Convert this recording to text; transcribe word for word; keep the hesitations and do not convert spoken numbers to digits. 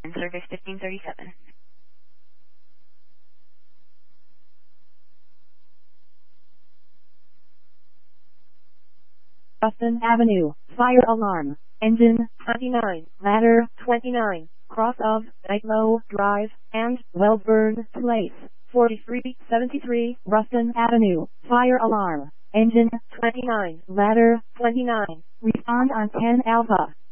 Service fifteen thirty-seven. Ruston Avenue, fire alarm, engine twenty-nine, ladder twenty-nine, cross of Iglo Drive and Wellburn Place, forty-three seventy-three Ruston Avenue, fire alarm, engine twenty-nine, ladder twenty-nine, respond on ten Alpha.